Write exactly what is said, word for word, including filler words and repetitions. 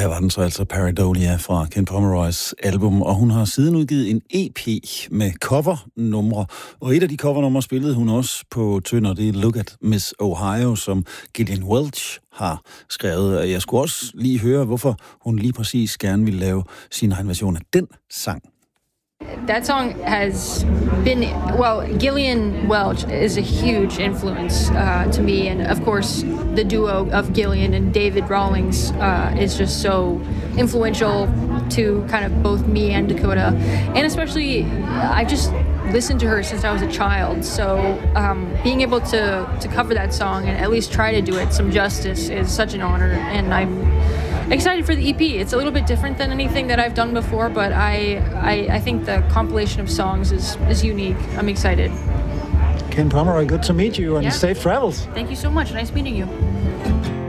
her var den så altså Pareidolia fra Ken Pomeroys album, og hun har siden udgivet en E P med covernumre, og et af de covernumre spillede hun også på Tønder, det er Look at Miss Ohio, som Gillian Welch har skrevet. Jeg skulle også lige høre, hvorfor hun lige præcis gerne ville lave sin egen version af den sang. That song has been, well, Gillian Welch is a huge influence uh, to me. And of course, the duo of Gillian and David Rawlings uh, is just so influential to kind of both me and Dakota. And especially, I've just listened to her since I was a child. So um, being able to, to cover that song and at least try to do it some justice is such an honor. And I'm excited for the E P. It's a little bit different than anything that I've done before, but I I, I think the compilation of songs is, is unique. I'm excited. Ken Pomeroy, good to meet you and yeah. safe travels. Thank you so much. Nice meeting you.